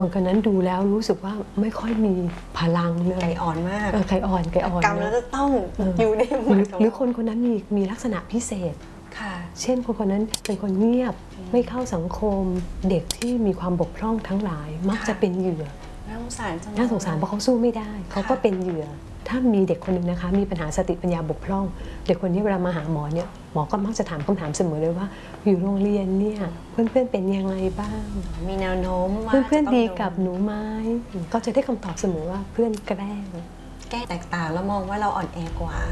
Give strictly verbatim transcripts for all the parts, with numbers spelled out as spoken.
คนคนนั้นดูแล้วรู้สึกว่าไม่ค่อยมีพลังเลยไก่อ่อนมากไก่อ่อนไก่อ่อนกรรมแล้วจะต้องอยู่ในหมวดหรือคนคนนั้นมีมีลักษณะพิเศษเช่นคนคนนั้นเป็นคนเงียบไม่เข้าสังคมเด็กที่มีความบกพร่องทั้งหลายมักจะเป็นเหยื่อน่าสงสารจังน่าสงสารเพราะเขาสู้ไม่ได้เขาก็เป็นเหยื่อถ้ามีเด็กคนหนึ่งนะคะมีปัญหาสติปัญญาบกพร่องเด็กคนนี้เวลามาหาหมอเนี่ยหมอก็มักจะถามคำถามเสมอเลยว่าอยู่โรงเรียนเนี่ยเพื่อนๆเป็นยังไงบ้างมีแนวโน้มว่าเพื่อนๆดีกับหนูไหมก็จะได้คำตอบเสมอว่าเพื่อนแกล้งแก้แตกต่างแล้วมองว่าเราอ่อนแอกว่า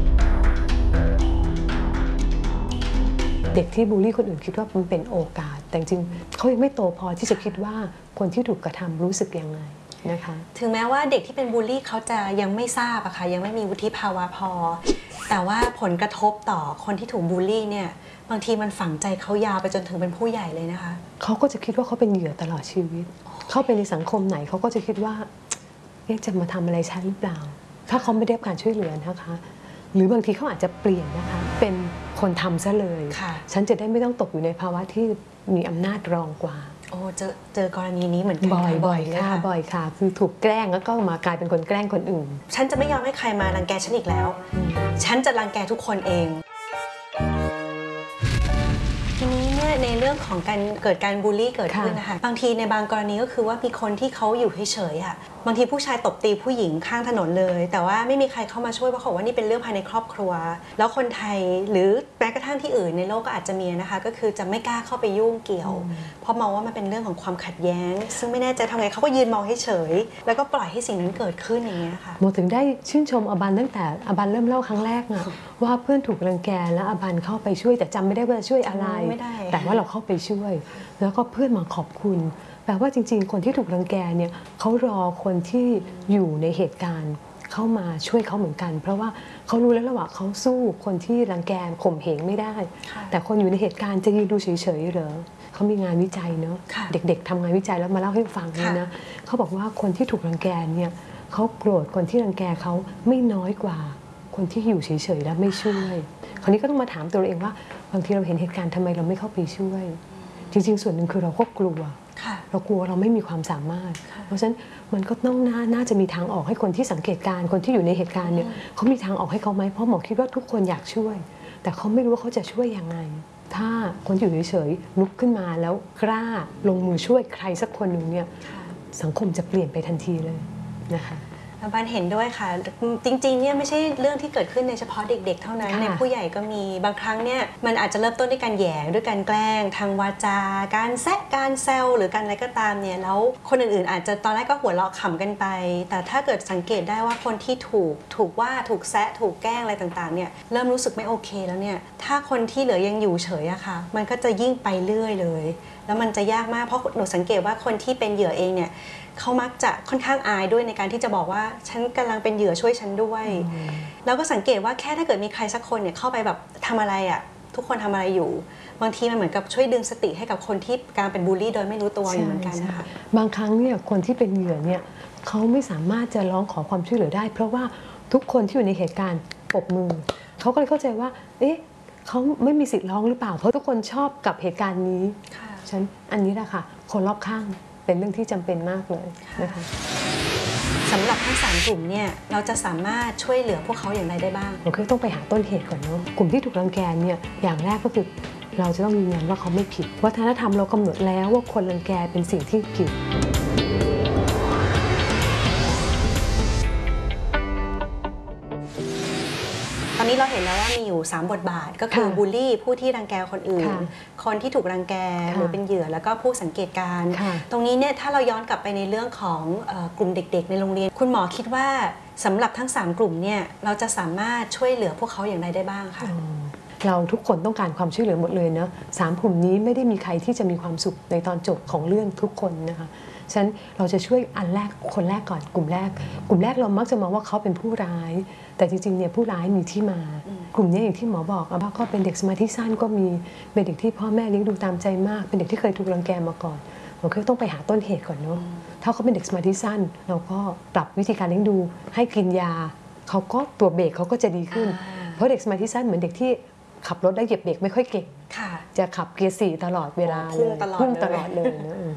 เด็กที่บูลลี่คนอื่นคิดว่ามันเป็นโอกาสแต่จริงเขายังไม่โตพอที่จะคิดว่าคนที่ถูกกระทำรู้สึกยังไงนะคะถึงแม้ว่าเด็กที่เป็นบูลลี่เขาจะยังไม่ทราบอะค่ะยังไม่มีวุฒิภาวะพอแต่ว่าผลกระทบต่อคนที่ถูกบูลลี่เนี่ยบางทีมันฝังใจเขายาวไปจนถึงเป็นผู้ใหญ่เลยนะคะเขาก็จะคิดว่าเขาเป็นเหยื่อตลอดชีวิตเข้าไปในสังคมไหนเขาก็จะคิดว่าเอ๊ะจะมาทำอะไรฉันหรือเปล่าถ้าเขาไม่ได้รับการช่วยเหลือนะคะหรือบางทีเขาอาจจะเปลี่ยนนะคะเป็นคนทำซะเลยฉันจะได้ไม่ต้องตกอยู่ในภาวะที่มีอำนาจรองกว่าโอ้เจอเจอกรณีนี้เหมือนกันบ่อยบ่อยค่ะบ่อยค่ะคือถูกแกล้งแล้วก็มากลายเป็นคนแกล้งคนอื่นฉันจะไม่ยอมให้ใครมารังแกฉันอีกแล้วฉันจะรังแกทุกคนเองทีนี้เนี่ยในเรื่องของการเกิดการบูลลี่เกิดขึ้นนะคะบางทีในบางกรณีก็คือว่ามีคนที่เขาอยู่เฉยๆอ่ะบางทีผู้ชายตบตีผู้หญิงข้างถนนเลยแต่ว่าไม่มีใครเข้ามาช่วยเพราะเขาบอกว่านี่เป็นเรื่องภายในครอบครัวแล้วคนไทยหรือแม้กระทั่งที่อื่นในโลกก็อาจจะมีนะคะก็คือจะไม่กล้าเข้าไปยุ่งเกี่ยวเพราะมองว่ามันเป็นเรื่องของความขัดแย้งซึ่งไม่แน่ใจทำไงเขาก็ยืนมองเฉยๆแล้วก็ปล่อยให้สิ่งนั้นเกิดขึ้นอย่างเงี้ยค่ะโมถึงได้ชื่นชมอบันตั้งแต่อบันเริ่มเล่าครั้งแรกนะว่าเพื่อนถูกรังแกแล้วอบันเข้าไปช่วยแต่จำไม่ได้ว่าช่วยอะไรแต่ว่าเราเข้าไปช่วยแล้วก็เพื่อนมาขอบคุณแปลว่าจริงๆคนที่ถูกรังแกเนี่ยเขารอคนที่อยู่ในเหตุการณ์เข้ามาช่วยเขาเหมือนกันเพราะว่าเขารู้แล้วว่าเขาสู้คนที่รังแกข่มเหงไม่ได้แต่คนอยู่ในเหตุการณ์จะยืนดูเฉยๆเหรอเขามีงานวิจัยเนาะเด็กๆทำงานวิจัยแล้วมาเล่าให้ฟังเลยนะเขาบอกว่าคนที่ถูกรังแกเนี่ยเขาโกรธคนที่รังแกเขาไม่น้อยกว่าคนที่อยู่เฉยๆแล้วไม่ช่วยคราวนี้ก็ต้องมาถามตัวเองว่าบางทีเราเห็นเหตุการณ์ทำไมเราไม่เข้าไปช่วยจริงๆส่วนหนึ่งคือเราก็กลัวเรากลัวเราไม่มีความสามารถเพราะฉะนั้นมันก็ต้องน่าน่าจะมีทางออกให้คนที่สังเกตการคนที่อยู่ในเหตุการณ์เนี่ยเขามีทางออกให้เขาไหมเพราะหมอคิดว่าทุกคนอยากช่วยแต่เขาไม่รู้ว่าเขาจะช่วยยังไงถ้าคนอยู่เฉยๆลุกขึ้นมาแล้วกล้าลงมือช่วยใครสักคนหนึ่งเนี่ยสังคมจะเปลี่ยนไปทันทีเลยนะคะบ้านเห็นด้วยค่ะจริงๆเนี่ยไม่ใช่เรื่องที่เกิดขึ้นในเฉพาะเด็กๆเท่านั้นในผู้ใหญ่ก็มีบางครั้งเนี่ยมันอาจจะเริ่มต้นด้วยการแหย่ด้วยการแกล้งทางวาจาการแซะการแซวหรือการอะไรก็ตามเนี่ยแล้วคนอื่นๆอาจจะตอนแรกก็หัวเราะขำกันไปแต่ถ้าเกิดสังเกตได้ว่าคนที่ถูกถูกว่าถูกแซะถูกแกล้งอะไรต่างๆเนี่ยเริ่มรู้สึกไม่โอเคแล้วเนี่ยถ้าคนที่เหลือยังอยู่เฉยอะค่ะมันก็จะยิ่งไปเรื่อยเลยแล้วมันจะยากมากเพราะหนูสังเกตว่าคนที่เป็นเหยื่อเองเนี่ยเขามักจะค่อนข้างอายด้วยในการที่จะบอกว่าฉันกำลังเป็นเหยื่อช่วยฉันด้วยแล้วก็สังเกตว่าแค่ถ้าเกิดมีใครสักคนเนี่ยเข้าไปแบบทำอะไรอ่ะทุกคนทำอะไรอยู่บางทีมันเหมือนกับช่วยดึงสติให้กับคนที่การเป็นบูลลี่โดยไม่รู้ตัวอยู่เหมือนกันนะคะบางครั้งเนี่ยคนที่เป็นเหยื่อเนี่ยเขาไม่สามารถจะร้องขอความช่วยเหลือได้เพราะว่าทุกคนที่อยู่ในเหตุการณ์ปรบมือเขาก็เลยเข้าใจว่าเอ๊ะเขาไม่มีสิทธิ์ร้องหรือเปล่าเพราะทุกคนชอบกับเหตุการณ์นี้ฉันอันนี้แหละค่ะคนรอบข้างเป็นเรื่องที่จำเป็นมากเลยนะคะสำหรับทั้งสามกลุ่มเนี่ยเราจะสามารถช่วยเหลือพวกเขาอย่างไรได้บ้างเราคือต้องไปหาต้นเหตุก่อนเนาะกลุ่มที่ถูกรังแกเนี่ยอย่างแรกก็คือเราจะต้องยืนยันว่าเขาไม่ผิดวัฒนธรรมเรากำหนดแล้วว่าคนรังแกเป็นสิ่งที่ผิดตอนนี้เราเห็นแล้วว่ามีอยู่สามบทบาทก็คือบูลลี่ผู้ที่รังแกคนอื่นคนที่ถูกรังแกหรือเป็นเหยื่อแล้วก็ผู้สังเกตการตรงนี้เนี่ยถ้าเราย้อนกลับไปในเรื่องของกลุ่มเด็กๆในโรงเรียนคุณหมอคิดว่าสำหรับทั้งสามกลุ่มเนี่ยเราจะสามารถช่วยเหลือพวกเขาอย่างไรได้บ้างคะเราทุกคนต้องการความช่วยเหลือหมดเลยเนาะสามกลุ่มนี้ไม่ได้มีใครที่จะมีความสุขในตอนจบของเรื่องทุกคนนะคะฉะนั้นเราจะช่วยอันแรกคนแรกก่อนกลุ่มแรกกลุ่มแรกเรามักจะมองว่าเขาเป็นผู้ร้ายแต่จริงๆเนี่ยผู้ร้ายมีที่มากลุ่มนี้อย่างที่หมอบอกว่าก็เป็นเด็กสมาธิสั้นก็มีเป็นเด็กที่พ่อแม่เลี้ยงดูตามใจมากเป็นเด็กที่เคยถูกรังแกมาก่อนเราก็ต้องไปหาต้นเหตุก่อนเนาะถ้าเขาเป็นเด็กสมาธิสั้นเราก็ปรับวิธีการเลี้ยงดูให้กินยาเขาก็ตัวเบรกเขาก็จะดีขึ้นเพราะเด็กสมาธิสั้นเหมือนเด็กที่ขับรถได้เหยียบเบรกไม่ค่อยเก่งจะขับเกียร์สี่ตลอดเวลาเลยพุ่งตลอดเลยนะ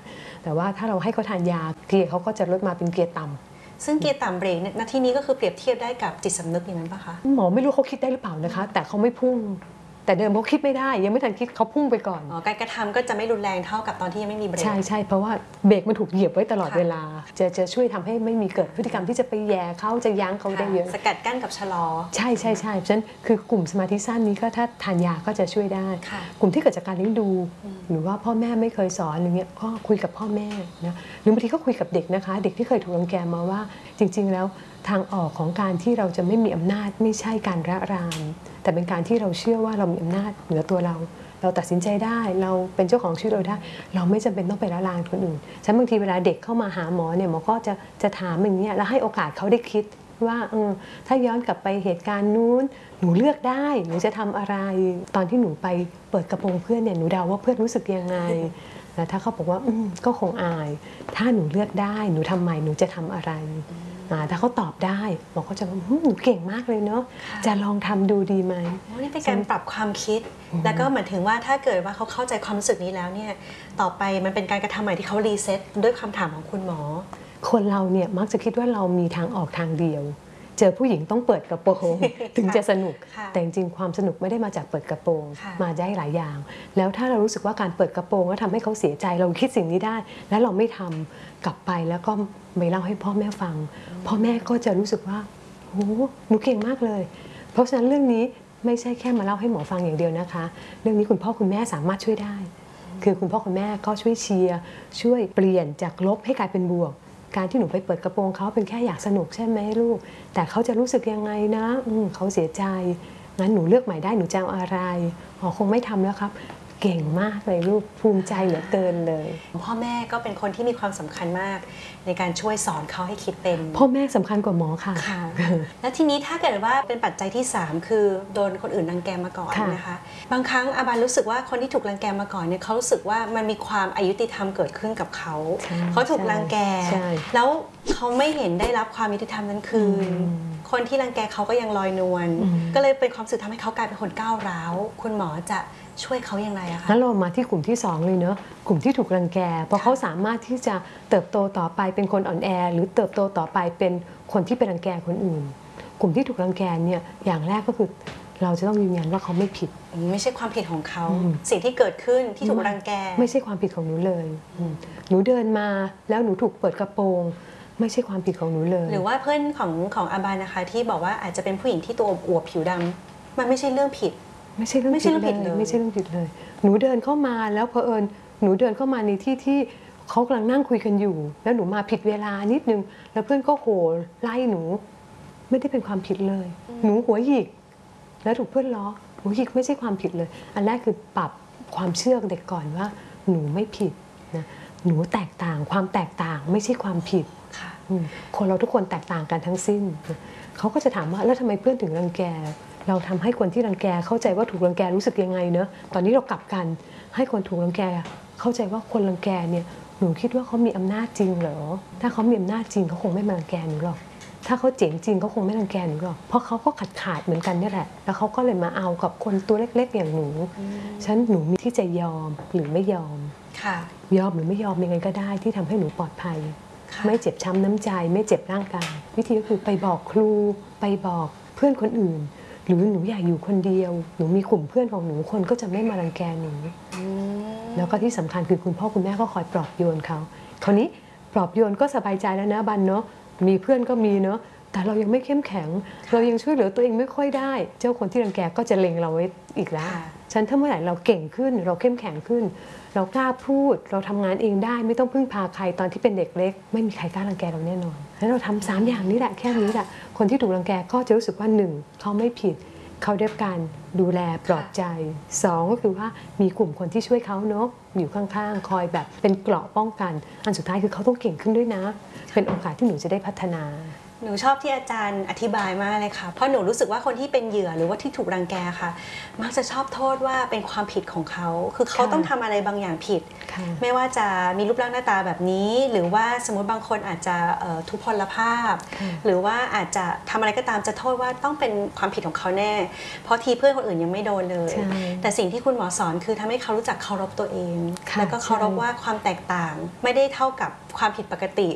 แต่ว่าถ้าเราให้เขาทานยาเกียร์เขาก็จะลดมาเป็นเกียร์ต่ำซึ่งเกียร์ต่ำเบรกณที่นี้ก็คือเปรียบเทียบได้กับจิตสำนึกอย่างนั้นปะคะหมอไม่รู้เขาคิดได้หรือเปล่านะคะแต่เขาไม่พุ่งแต่เดิมเขาคิดไม่ได้ยังไม่ทันคิดเขาพุ่งไปก่อนอ๋อการกระทำก็จะไม่รุนแรงเท่ากับตอนที่ยังไม่มีเบรกใช่ใช่เพราะว่าเบรกมันถูกเหยียบไว้ตลอดเวลาจะจะช่วยทำให้ไม่มีเกิดพฤติกรรมที่จะไปแย่เขาจะยั้งเขาได้เยอะสกัดกั้นกับชะลอใช่ใช่ใช่เพราะฉะนั้นคือกลุ่มสมาธิสั้นนี้ก็ถ้าทานยาก็จะช่วยได้กลุ่มที่เกิดจากการเลี้ยงดูหรือว่าพ่อแม่ไม่เคยสอนอย่างเงี้ยก็คุยกับพ่อแม่นะหรือบางทีก็คุยกับเด็กนะคะเด็กที่เคยถูกรังแกมาว่าจริงๆแล้วทางออกของการที่เราจะไม่มีอำนาจไม่ใช่การระรานแต่เป็นการที่เราเชื่อว่าเรามีอำนาจเหนือตัวเราเราตัดสินใจได้เราเป็นเจ้าของชีวิตเราได้เราไม่จำเป็นต้องไปละลานคนอื่นฉันบางทีเวลาเด็กเข้ามาหาหมอเนี่ยหมอก็จะจะถามอย่างเงี้ยแล้วให้โอกาสเขาได้คิดว่าเออถ้าย้อนกลับไปเหตุการณ์นู้นหนูเลือกได้หนูจะทำอะไรตอนที่หนูไปเปิดกระโปรงเพื่อนเนี่ยหนูเดาว่าเพื่อนรู้สึกยังไงแล้วถ้าเขาบอกว่าอืมก็คงอายถ้าหนูเลือกได้หนูทำไมหนูจะทำอะไรถ้าเขาตอบได้หมอก็จะว่าหนูเก่งมากเลยเนาะจะลองทำดูดีไหมนี่เป็นการปรับความคิดแล้วก็หมายถึงว่าถ้าเกิดว่าเขาเข้าใจความรู้สึกนี้แล้วเนี่ยต่อไปมันเป็นการกระทำใหม่ที่เขารีเซ็ตด้วยคำถามของคุณหมอคนเราเนี่ยมักจะคิดว่าเรามีทางออกทางเดียวเจอผู้หญิงต้องเปิดกระโปรงถึงจะสนุกแต่จริงๆความสนุกไม่ได้มาจากเปิดกระโปรงมาได้หลายอย่างแล้วถ้าเรารู้สึกว่าการเปิดกระโปรงแล้วทำให้เขาเสียใจเราคิดสิ่งนี้ได้แล้วเราไม่ทำกลับไปแล้วก็ไม่เล่าให้พ่อแม่ฟังพ่อแม่ก็จะรู้สึกว่าโอ้หนูเก่งมากเลยเพราะฉะนั้นเรื่องนี้ไม่ใช่แค่มาเล่าให้หมอฟังอย่างเดียวนะคะเรื่องนี้คุณพ่อคุณแม่สามารถช่วยได้คือคุณพ่อคุณแม่ก็ช่วยเชียร์ช่วยเปลี่ยนจากลบให้กลายเป็นบวกการที่หนูไปเปิดกระโปรงเขาเป็นแค่อยากสนุกใช่ไหมลูกแต่เขาจะรู้สึกยังไงนะเขาเสียใจงั้นหนูเลือกใหม่ได้หนูจะเอาอะไรอ๋อคงไม่ทำแล้วครับเก่งมากเลยลูกภูมิใจเหลือเกินเลยพ่อแม่ก็เป็นคนที่มีความสำคัญมากในการช่วยสอนเขาให้คิดเป็นพ่อแม่สำคัญกว่าหมอค่ะค่ะแล้วทีนี้ถ้าเกิดว่าเป็นปัจจัยที่สามคือโดนคนอื่นรังแกมาก่อนนะคะบางครั้งอาบานรู้สึกว่าคนที่ถูกรังแกมาก่อนเนี่ยเขารู้สึกว่ามันมีความอายุติธรรมเกิดขึ้นกับเขาเขาถูกรังแกแล้วเขาไม่เห็นได้รับความยุติธรรมนั้นคืนคนที่รังแกเขาก็ยังลอยนวลก็เลยเป็นความรู้สึกทำให้เขากลายเป็นคนก้าวร้าวคุณหมอจะช่วยเขาอย่างไรอะคะงั้นเรามาที่กลุ่มที่สองเลยเนอะกลุ่มที่ถูกรังแกเพราะเขาสามารถที่จะเติบโตต่อไปเป็นคนอ่อนแอหรือเติบโตต่อไปเป็นคนที่เป็นรังแกคนอื่นกลุ่มที่ถูกรังแกเนี่ยอย่างแรกก็คือเราจะต้องยืนยันว่าเขาไม่ผิดไม่ใช่ความผิดของเขาสิ่งที่เกิดขึ้นที่ถูกรังแกไม่ใช่ความผิดของหนูเลยหนูเดินมาแล้วหนูถูกเปิดกระโปรงไม่ใช่ความผิดของหนูเลยหรือว่าเพื่อนของของอาบานนะคะที่บอกว่าอาจจะเป็นผู้หญิงที่ตัวอวบผิวดำมันไม่ใช่เรื่องผิดไม่ใช่เรื่องผิดเลยไม่ใช่เรื่องผิดเลยหนูเดินเข้ามาแล้วเผอิญหนูเดินเข้ามาในที่ที่เขากำลังนั่งคุยกันอยู่แล้วหนูมาผิดเวลานิดนึงแล้วเพื่อนก็โห่ไล่หนูไม่ได้เป็นความผิดเลยหนูหัวหยิกแล้วถูกเพื่อนล้อหัวหยิกไม่ใช่ความผิดเลยอันแรกคือปรับความเชื่อเด็กก่อนว่าหนูไม่ผิดนะหนูแตกต่างความแตกต่างไม่ใช่ความผิดคนเราทุกคนแตกต่างกันทั้งสิ้นเขาก็จะถามว่าแล้วทำไมเพื่อนถึงรังแกเราทำให้คนที่รังแกเข้าใจว่าถูกรังแกรู้สึกยังไงเนอะตอนนี้เรากลับกันให้คนถูกรังแกเข้าใจว่าคนรังแกเนี่ยหนูคิดว่าเขามีอำนาจจริงเหรอถ้าเขามีอำนาจจริงเขาคงไม่มารังแกหนูหรอกถ้าเขาเจ๋งจริงเขาคงไม่รังแกหนูหรอกเพราะเขาก็ขาดขาดเหมือนกันนี่แหละแล้วเขาก็เลยมาเอากับคนตัวเล็กๆอย่างหนูฉันหนูมีที่จะยอมหรือไม่ยอมยอมหรือไม่ยอมยังไงก็ได้ที่ทำให้หนูปลอดภัยไม่เจ็บช้ำน้ำใจไม่เจ็บร่างกายวิธีก็คือไปบอกครูไปบอกเพื่อนคนอื่นหรือหนูอยากอยู่คนเดียวหนูมีกลุ่มเพื่อนของหนูคนก็จะไม่มารังแกหนูแล้วก็ที่สำคัญคือคุณพ่อคุณแม่ก็คอยปลอบโยนเขาคราวนี้ปลอบโยนก็สบายใจแล้วนะบันเนาะมีเพื่อนก็มีเนาะแต่เรายังไม่เข้มแข็งเรายังช่วยเหลือตัวเองไม่ค่อยได้เจ้าคนที่รังแกก็จะเล็งเราไว้อีกแล้วฉันถ้าเมื่อไหร่เราเก่งขึ้นเราเข้มแข็งขึ้นเรากล้าพูดเราทำงานเองได้ไม่ต้องพึ่งพาใครตอนที่เป็นเด็กเล็กไม่มีใครกล้ารังแกเราแน่นอนแล้วเราทำสามอย่างนี้แหละแค่นี้แหละคนที่ถูกรังแกก็จะรู้สึกว่าหนึ่งเขาไม่ผิดเขาได้รับการดูแลปลอบใจสองก็คือว่ามีกลุ่มคนที่ช่วยเขาเนาะอยู่ข้างๆคอยแบบเป็นเกราะป้องกันอันสุดท้ายคือเขาต้องเก่งขึ้นด้วยนะเป็นโอกาสที่หนูจะได้พัฒนาหนูชอบที่อาจารย์อธิบายมากเลยค่ะเพราะหนูรู้สึกว่าคนที่เป็นเหยื่อหรือว่าที่ถูกรังแกค่ะมักจะชอบโทษว่าเป็นความผิดของเขาคือเขาต้องทำอะไรบางอย่างผิดไม่ว่าจะมีรูปร่างหน้าตาแบบนี้หรือว่าสมมติบางคนอาจจะทุพพลภาพหรือว่าอาจจะทำอะไรก็ตามจะโทษว่าต้องเป็นความผิดของเขาแน่เพราะทีเพื่อนคนอื่นยังไม่โดนเลยแต่สิ่งที่คุณหมอสอนคือทำให้เขารู้จักเคารพตัวเองแล้วก็เคารพว่าความแตกต่างไม่ได้เท่ากับความผิดปกติ